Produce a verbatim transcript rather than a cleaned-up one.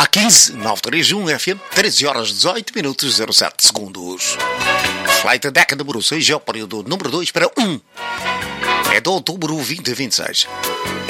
quinze, nove três um F M, treze horas dezoito minutos zero sete segundos. Flight Deck número seis é o período número dois para um. É de outubro vinte e vinte e seis.